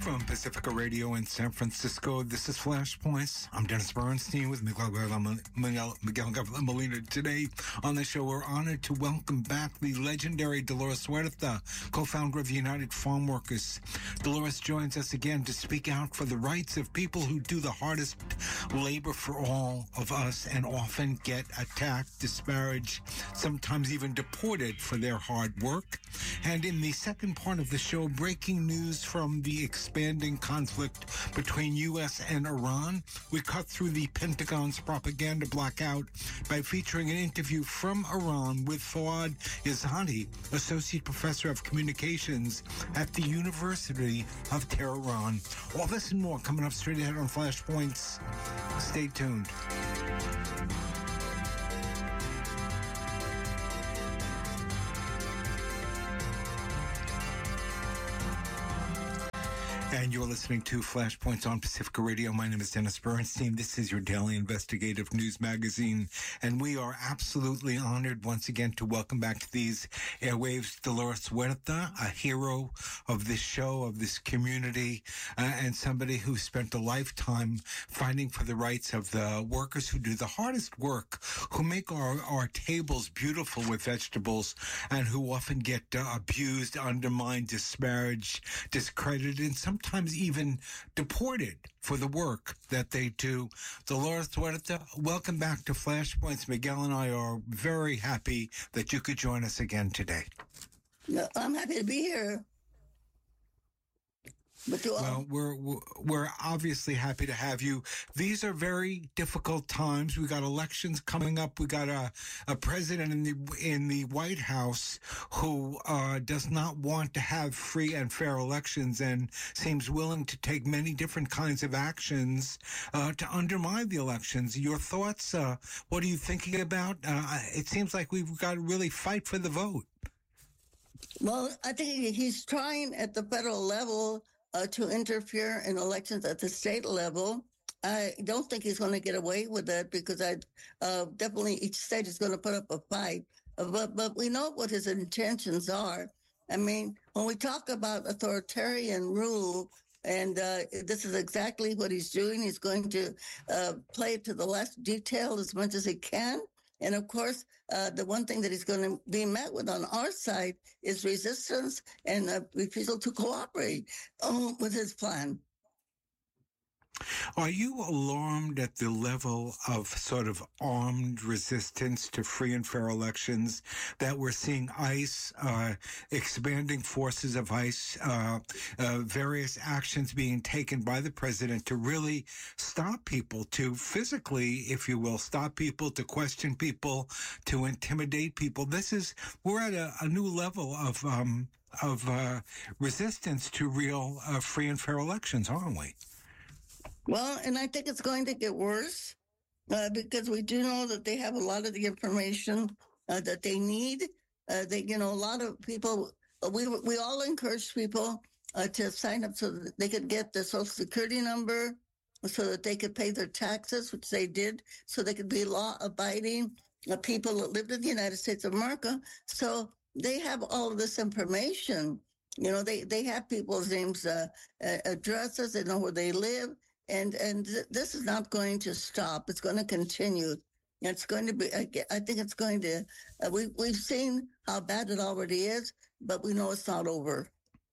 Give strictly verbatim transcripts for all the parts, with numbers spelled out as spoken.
From Pacifica Radio in San Francisco, this is Flashpoints. I'm Dennis Bernstein with Miguel Miguel, Miguel Molina. Today on the show, we're honored to welcome back the legendary Dolores Huerta, co-founder of the United Farm Workers. Dolores joins us again to speak out for the rights of people who do the hardest labor for all of us and often get attacked, disparaged, sometimes even deported for their hard work. And in the second part of the show, breaking news from the expanding conflict between U S and Iran. We cut through the Pentagon's propaganda blackout by featuring an interview from Iran with Fouad Izzati, Associate Professor of Communications at the University of Tehran. All this and more coming up straight ahead on Flashpoints. Stay tuned. And you're listening to Flashpoints on Pacifica Radio. My name is Dennis Bernstein. This is your daily investigative news magazine. And we are absolutely honored once again to welcome back to these airwaves Dolores Huerta, a hero of this show, of this community, uh, and somebody who spent a lifetime fighting for the rights of the workers who do the hardest work, who make our, our tables beautiful with vegetables, and who often get uh, abused, undermined, disparaged, discredited, and sometimes Sometimes even deported for the work that they do. Dolores Huerta, welcome back to Flashpoints. Miguel and I are very happy that you could join us again today. No, I'm happy to be here. But you well, we're we're obviously happy to have you. These are very difficult times. We got elections coming up. We got a, a president in the in the White House who uh, does not want to have free and fair elections and seems willing to take many different kinds of actions uh, to undermine the elections. Your thoughts? Uh, what are you thinking about? Uh, it seems like we've got to really fight for the vote. Well, I think he's trying at the federal level Uh, to interfere in elections at the state level. I don't think he's going to get away with that because I uh, definitely each state is going to put up a fight. Uh, but but we know what his intentions are. I mean, when we talk about authoritarian rule, and uh, this is exactly what he's doing. He's going to uh, play it to the last detail as much as he can. And of course, uh, the one thing that he's going to be met with on our side is resistance and uh, refusal to cooperate um, with his plan. Are you alarmed at the level of sort of armed resistance to free and fair elections that we're seeing ICE, uh, expanding forces of ICE, uh, uh, various actions being taken by the president to really stop people, to physically, if you will, stop people, to question people, to intimidate people? This is, we're at a, a new level of, um, of uh, resistance to real uh, free and fair elections, aren't we? Well, and I think it's going to get worse uh, because we do know that they have a lot of the information uh, that they need. Uh, they, you know, a lot of people, we we all encourage people uh, to sign up so that they could get the Social Security number, so that they could pay their taxes, which they did, so they could be law-abiding uh, people that lived in the United States of America. So they have all of this information. You know, they, they have people's names, uh, addresses, they know where they live. And and th- this is not going to stop. It's going to continue. It's going to be, I, I think it's going to, uh, we, we've seen how bad it already is, but we know it's not over.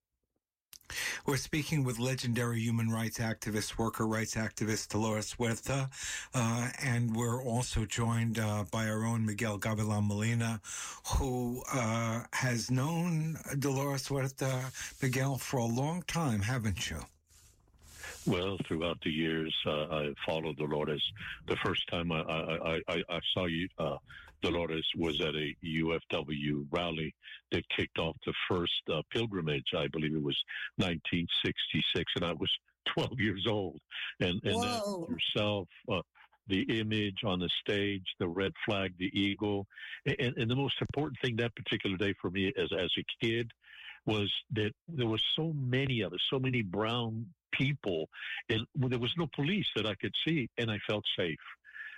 We're speaking with legendary human rights activist, worker rights activist Dolores Huerta, uh, and we're also joined uh, by our own Miguel Gavilan Molina, who uh, has known Dolores Huerta, Miguel, for a long time, haven't you? Well, throughout the years, uh, I followed Dolores. The first time I, I, I, I saw you, uh, Dolores was at a U F W rally that kicked off the first uh, pilgrimage. I believe it was nineteen sixty-six, and I was twelve years old. And, and that yourself, uh, the image on the stage, the red flag, the eagle. And, and the most important thing that particular day for me as, as a kid was that there were so many of us, so many brown people, and there was no police that I could see, and I felt safe.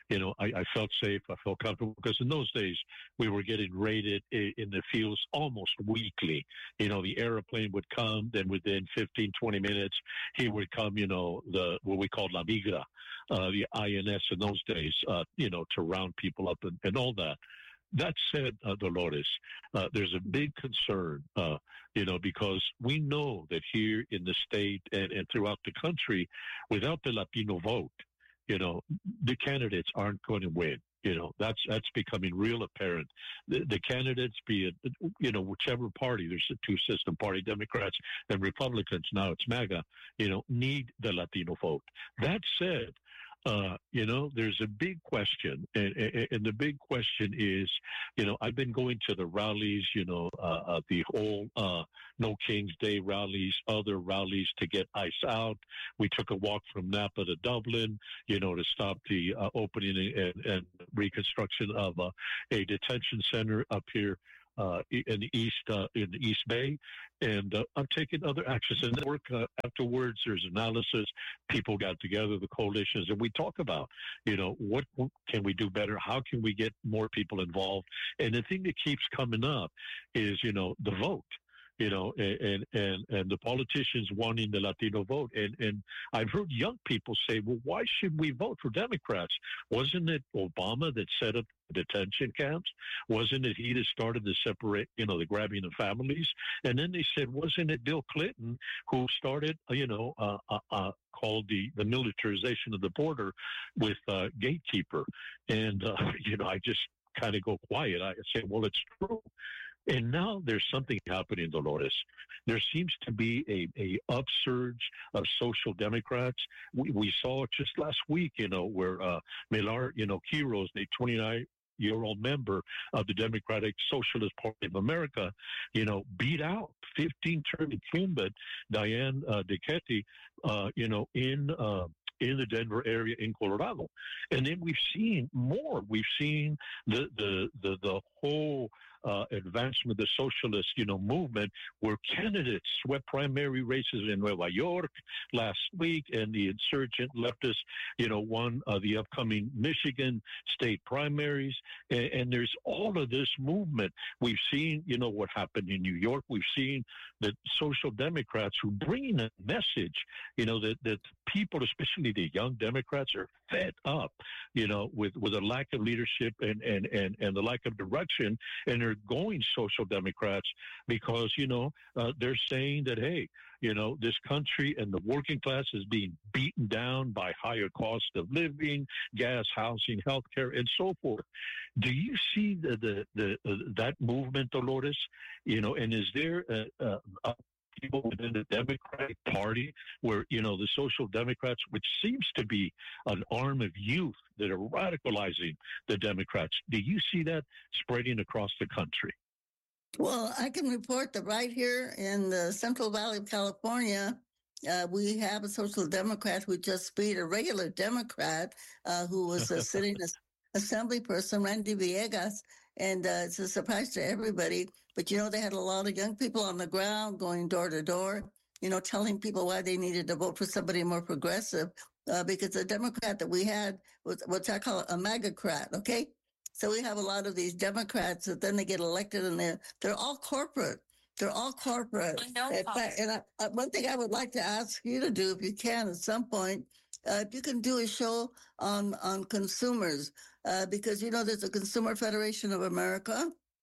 you know, I, I felt safe. I felt comfortable because in those days we were getting raided in, in the fields almost weekly. You know, the airplane would come, then within fifteen, twenty minutes, he would come, you know, the what we called La Migra, uh, the I N S in those days, uh, you know, to round people up and, and all that. That said, uh, Dolores, uh, there's a big concern, uh, you know, because we know that here in the state and, and throughout the country, without the Latino vote, you know, the candidates aren't going to win. You know, that's that's becoming real apparent. The, the candidates, be it, you know, whichever party, there's a two-system party, Democrats and Republicans, now it's MAGA, you know, need the Latino vote. That said, Uh, you know, there's a big question, and, and, and the big question is, you know, I've been going to the rallies, you know, uh, uh, the whole uh, No King's Day rallies, other rallies to get ICE out. We took a walk from Napa to Dublin, you know, to stop the uh, opening and, and reconstruction of uh, a detention center up here uh, in the east uh, in the East Bay, and uh, I'm taking other actions. And work uh, afterwards. There's analysis. People got together, the coalitions, and we talk about, you know, what can we do better? How can we get more people involved? And the thing that keeps coming up is, you know, the vote. You know, and, and and the politicians wanting the Latino vote. And, and I've heard young people say, well, why should we vote for Democrats? Wasn't it Obama that set up detention camps? Wasn't it he that started the separate, you know, the grabbing of families? And then they said, wasn't it Bill Clinton who started, you know, uh, uh, uh, called the, the militarization of the border with uh, Gatekeeper? And, uh, you know, I just kind of go quiet. I say, well, it's true. And now there's something happening, Dolores. There seems to be a, a upsurge of social democrats. We, we saw just last week, you know, where uh, Millar, you know, Quiros, the twenty-nine-year-old member of the Democratic Socialist Party of America, you know, beat out fifteen-term incumbent Diane uh, Dickety, uh, you know, in uh, in the Denver area in Colorado. And then we've seen more. We've seen the the the, the whole Uh, advancement of the socialist, you know, movement, where candidates swept primary races in Nueva York last week, and the insurgent leftists, you know, won uh, the upcoming Michigan state primaries. And, and there's all of this movement. We've seen, you know, what happened in New York. We've seen that social democrats who bring a message, you know, that, that people, especially the young Democrats, are fed up, you know, with, with a lack of leadership and, and, and, and the lack of direction. And they're going social democrats because, you know, uh, they're saying that, hey, you know, this country and the working class is being beaten down by higher cost of living, gas, housing, healthcare, and so forth. Do you see the, the, the uh, that movement, Dolores? You know, and is there a, a, a people within the Democratic Party where, you know, the social democrats, which seems to be an arm of youth that are radicalizing the Democrats, do you see that spreading across the country? Well, I can report that right here in the Central Valley of California, uh, we have a social democrat who just beat a regular Democrat uh, who was uh, sitting as assembly person, Randy Villegas. And uh, it's a surprise to everybody. But, you know, they had a lot of young people on the ground going door to door, you know, telling people why they needed to vote for somebody more progressive. Uh, because the Democrat that we had was what I call a MAGA-crat, okay? So we have a lot of these Democrats that then they get elected and they're, they're all corporate. They're all corporate. I know. In fact, and I, uh, one thing I would like to ask you to do, if you can at some point, uh, if you can do a show on, on consumers, uh, because, you know, there's a Consumer Federation of America.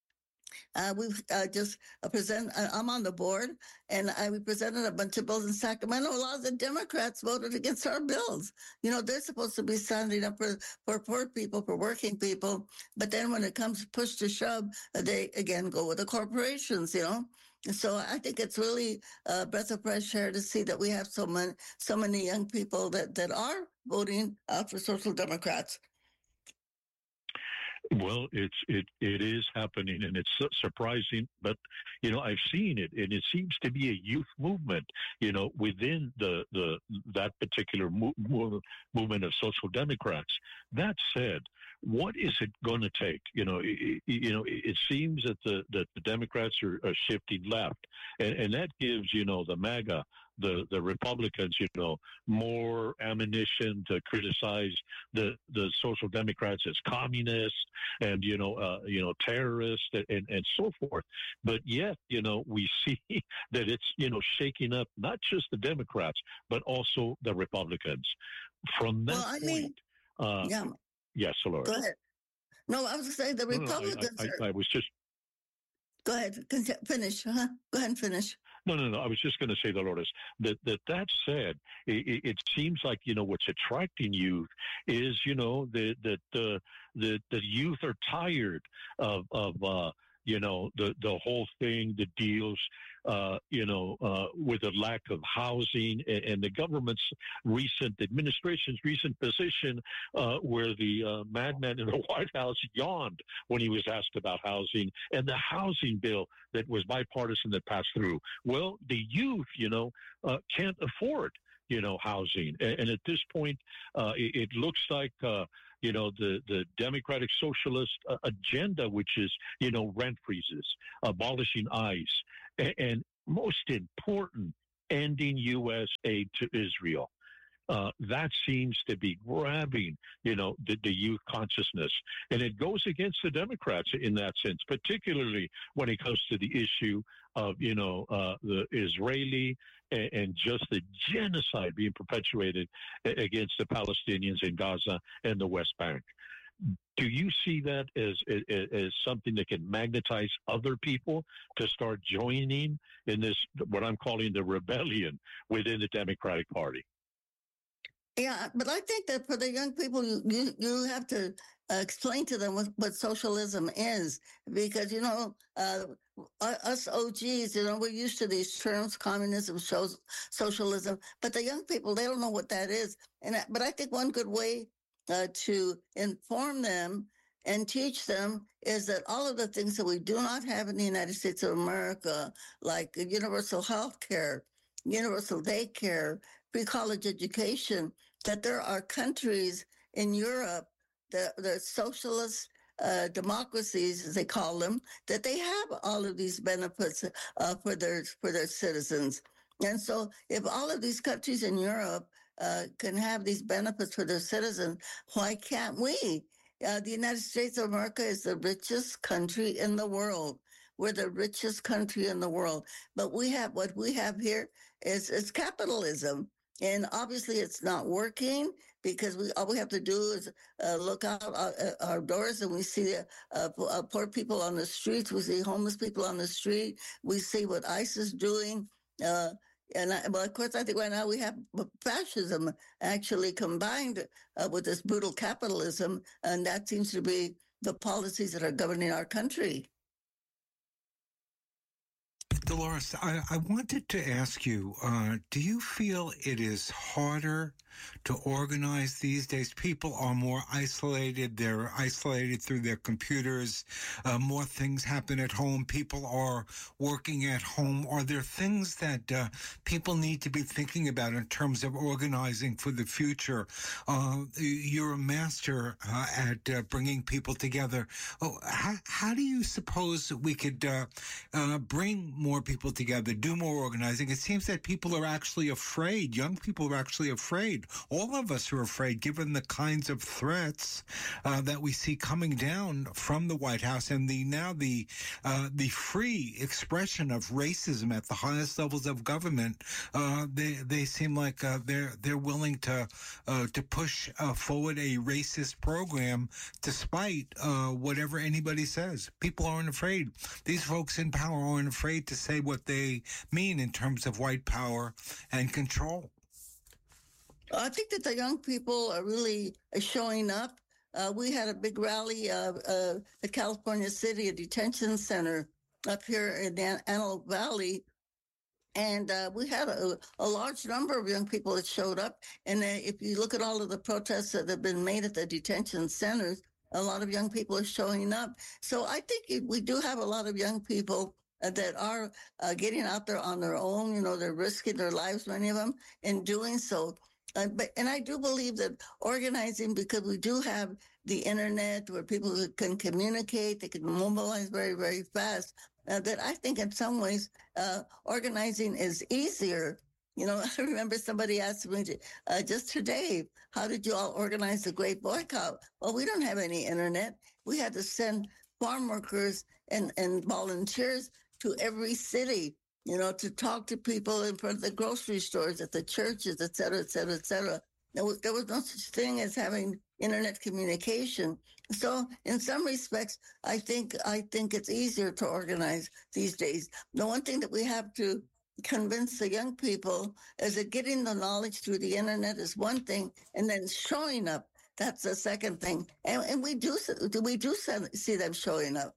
Uh, we've uh, just uh, present. Uh, I'm on the board, and I we presented a bunch of bills in Sacramento. A lot of the Democrats voted against our bills. You know, they're supposed to be standing up for, for poor people, for working people. But then when it comes push to shove, uh, they again go with the corporations. You know, so I think it's really a breath of fresh air to see that we have so many so many young people that that are voting uh, for social democrats. Well, it's it it is happening, and it's surprising, but you know, I've seen it, and it seems to be a youth movement, you know, within the the that particular mo- mo- movement of social democrats. That said, what is it going to take? You know, it, you know, it seems that the that the Democrats are, are shifting left, and, and that gives you know the MAGA, the the Republicans, you know, more ammunition to criticize the the Social Democrats as communists and you know uh, you know terrorists and, and and so forth. But yet, you know, we see that it's you know shaking up not just the Democrats but also the Republicans. From that Well, I point, mean, uh, yeah. yes, Dolores. Go ahead. No, I was going to say the No, no, Republicans. I, I, I, are, I was just go ahead, Conti- finish. Huh? Go ahead and finish. No, no, no. I was just going to say, Dolores, that that that said, it, it seems like you know what's attracting youth is you know that that the the the youth are tired of of uh, you know the the whole thing, the deals, uh, you know, uh, with the lack of housing and, and the government's recent administration's recent position, uh, where the uh, madman in the White House yawned when he was asked about housing and the housing bill that was bipartisan that passed through. Well, the youth, you know, uh, can't afford, you know, housing. And, and at this point, uh, it, it looks like, uh, you know, the, the Democratic Socialist uh, agenda, which is, you know, rent freezes, abolishing ICE, and, and most important, ending U S aid to Israel. Uh, that seems to be grabbing, you know, the, the youth consciousness. And it goes against the Democrats in that sense, particularly when it comes to the issue of, you know, uh, the Israeli and, and just the genocide being perpetuated against the Palestinians in Gaza and the West Bank. Do you see that as, as as something that can magnetize other people to start joining in this, what I'm calling the rebellion within the Democratic Party? Yeah, but I think that for the young people, you you, you have to uh, explain to them what, what socialism is, because you know uh, us O Gs, you know, we're used to these terms: communism, shows, socialism. But the young people, they don't know what that is. And I, but I think one good way uh, to inform them and teach them is that all of the things that we do not have in the United States of America, like universal health care, universal daycare, pre-college education, that there are countries in Europe, the, the socialist uh, democracies, as they call them, that they have all of these benefits uh, for their for their citizens. And so if all of these countries in Europe uh, can have these benefits for their citizens, why can't we? Uh, the United States of America is the richest country in the world. We're the richest country in the world. But we have what we have here is, is capitalism. And obviously it's not working, because we all we have to do is uh, look out our, our doors and we see uh, uh, poor people on the streets. We see homeless people on the street. We see what ICE is doing. Uh, and I, well, of course, I think right now we have fascism actually combined uh, with this brutal capitalism. And that seems to be the policies that are governing our country. Dolores, I, I wanted to ask you, uh, do you feel it is harder to organize these days? People are more isolated. They're isolated through their computers. Uh, more things happen at home. People are working at home. Are there things that uh, people need to be thinking about in terms of organizing for the future? Uh, you're a master uh, at uh, bringing people together. Oh, how, how do you suppose we could uh, uh, bring more people together, do more organizing? It seems that people are actually afraid. Young people are actually afraid. All of us are afraid, given the kinds of threats uh, that we see coming down from the White House and the now the uh, the free expression of racism at the highest levels of government. Uh, they they seem like uh, they're they're willing to uh, to push uh, forward a racist program despite uh, whatever anybody says. People aren't afraid. These folks in power aren't afraid to say what they mean in terms of white power and control. I think that the young people are really showing up. Uh, we had a big rally uh, uh, at California City, a detention center up here in the Antelope Valley. And uh, we had a, a large number of young people that showed up. And uh, if you look at all of the protests that have been made at the detention centers, a lot of young people are showing up. So I think it, we do have a lot of young people uh, that are uh, getting out there on their own. You know, they're risking their lives, many of them, in doing so. Uh, but and I do believe that organizing, because we do have the internet where people can communicate, they can mobilize very, very fast. Uh, that I think in some ways uh, organizing is easier. You know, I remember somebody asked me uh, just today, how did you all organize the Great Boycott? Well, we don't have any internet. We had to send farm workers and, and volunteers to every city, you know, to talk to people in front of the grocery stores, at the churches, et cetera, et cetera, et cetera. There was, there was no such thing as having internet communication. So in some respects, I think I think it's easier to organize these days. The one thing that we have to convince the young people is that getting the knowledge through the internet is one thing, and then showing up, that's the second thing. And, and we do we do see them showing up.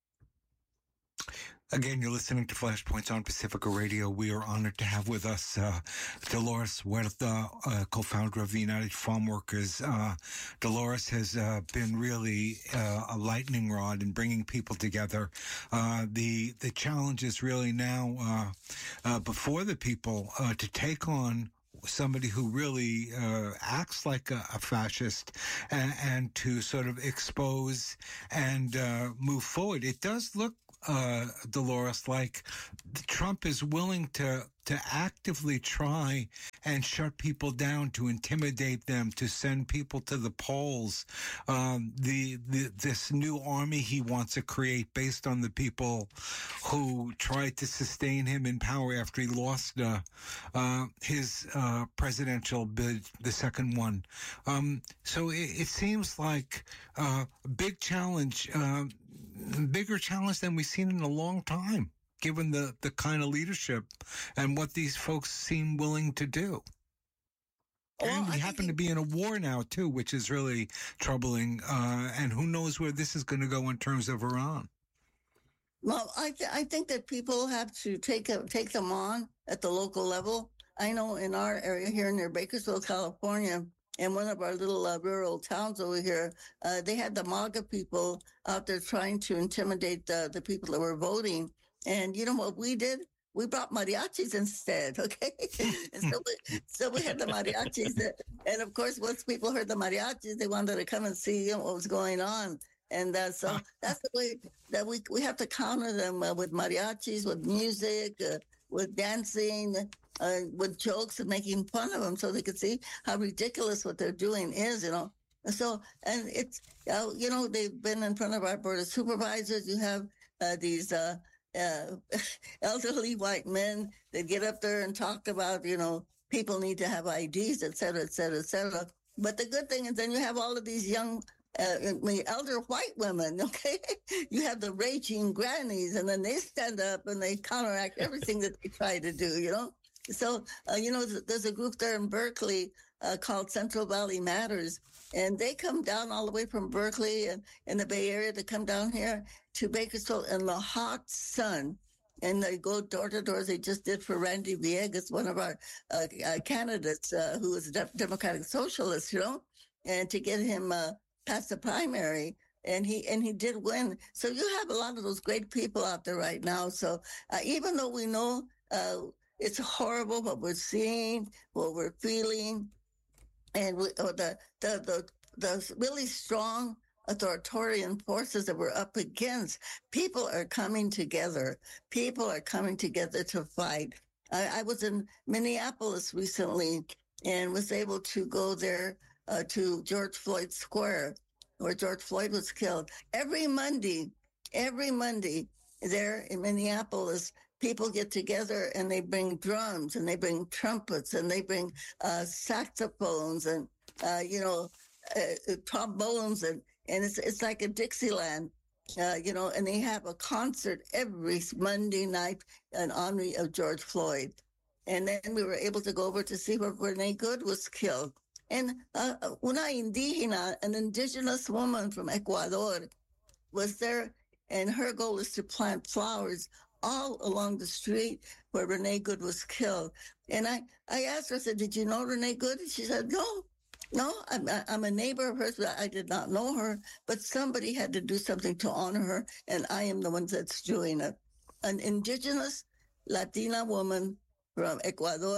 Again, you're listening to Flashpoints on Pacifica Radio. We are honored to have with us uh, Dolores Huerta, uh, co-founder of the United Farm Workers. Uh, Dolores has uh, been really uh, a lightning rod in bringing people together. Uh, the the challenge is really now uh, uh, before the people uh, to take on somebody who really uh, acts like a, a fascist and, and to sort of expose and uh, move forward. It does look Uh, Dolores, like Trump is willing to to actively try and shut people down, to intimidate them, to send people to the polls. Um, the, the this new army he wants to create based on the people who tried to sustain him in power after he lost uh, uh, his uh, presidential bid, the second one. Um, so it, it seems like uh, a big challenge. Uh, bigger challenge than we've seen in a long time, given the, the kind of leadership and what these folks seem willing to do. Well, and we I happen to be in a war now, too, which is really troubling. Uh, and who knows where this is going to go in terms of Iran. Well, I, th- I think that people have to take a, take them on at the local level. I know in our area here near Bakersfield, California, in one of our little uh, rural towns over here, uh, they had the MAGA people out there trying to intimidate the, the people that were voting. And you know what we did? We brought mariachis instead, okay? and so, we, so we had the mariachis. That, and of course, once people heard the mariachis, they wanted to come and see, you know, what was going on. And uh, so that's the way that we, we have to counter them uh, with mariachis, with music, uh, with dancing, uh, with jokes and making fun of them so they could see how ridiculous what they're doing is, you know. And so, and it's, uh, you know, they've been in front of our board of supervisors. You have uh, these uh, uh, elderly white men that get up there and talk about, you know, people need to have I Ds, et cetera, et cetera, et cetera. But the good thing is then you have all of these young Uh, elder white women, okay? You have the raging grannies, and then they stand up and they counteract everything that they try to do, you know? So, uh, you know, there's a group there in Berkeley uh, called Central Valley Matters, and they come down all the way from Berkeley and in the Bay Area to come down here to Bakersfield in the hot sun. And they go door to door, as they just did for Randy Villegas, one of our uh, uh, candidates uh, who is a de- Democratic Socialist, you know, and to get him uh, past the primary, and he and he did win. So you have a lot of those great people out there right now. So uh, even though we know uh, it's horrible what we're seeing, what we're feeling, and we, or the, the the the really strong authoritarian forces that we're up against, people are coming together. People are coming together to fight. I, I was in Minneapolis recently and was able to go there Uh, to George Floyd Square, where George Floyd was killed. Every Monday, every Monday there in Minneapolis, people get together and they bring drums and they bring trumpets and they bring uh, saxophones and, uh, you know, uh, trombones. And, and it's, it's like a Dixieland, uh, you know, and they have a concert every Monday night in honor of George Floyd. And then we were able to go over to see where Renee Good was killed. And uh, una indígena, an indigenous woman from Ecuador, was there, and her goal is to plant flowers all along the street where Renee Good was killed. And I, I asked her, I said, did you know Renee Good? And she said, no, no, I'm, I'm a neighbor of hers, but I did not know her. But somebody had to do something to honor her, and I am the one that's doing it. An indigenous Latina woman from Ecuador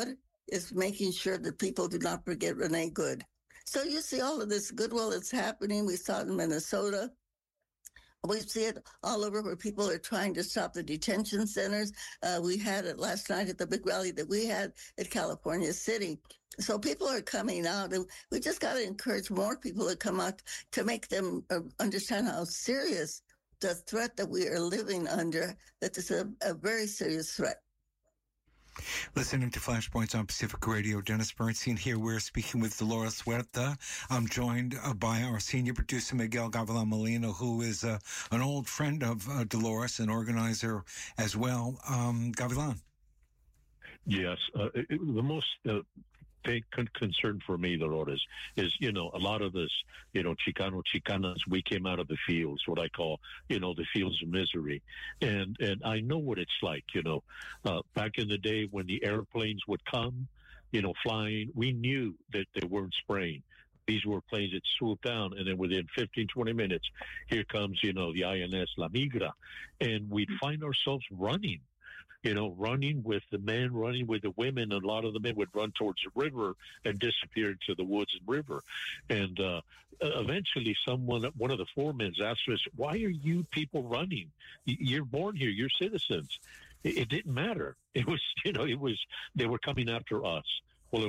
is making sure that people do not forget Renee Good. So you see all of this goodwill that's happening. We saw it in Minnesota. We see it all over where people are trying to stop the detention centers. Uh, we had it last night at the big rally that we had at California City. So people are coming out, and we just got to encourage more people to come out to make them uh, understand how serious the threat that we are living under, that is a, a very serious threat. Listening to Flashpoints on Pacific Radio, Dennis Bernstein here. We're speaking with Dolores Huerta. I'm joined uh, by our senior producer, Miguel Gavilan Molina, who is uh, an old friend of uh, Dolores, an organizer as well. Um, Gavilan. Yes. Uh, it, the most uh, big con- concern for me, Dolores, is, you know, a lot of this, you know, Chicano, Chicanas, we came out of the fields, what I call, you know, the fields of misery. And and I know what it's like, you know, uh, back in the day when the airplanes would come, you know, flying, we knew that they weren't spraying. These were planes that swooped down, and then within fifteen, twenty minutes, here comes, you know, the I N S La Migra. And we'd find ourselves running. You know, running with the men, running with the women. A lot of the men would run towards the river and disappear into the woods and river. And uh, eventually someone, one of the foremen asked us, why are you people running? You're born here. You're citizens. It, it didn't matter. It was, you know, it was, they were coming after us.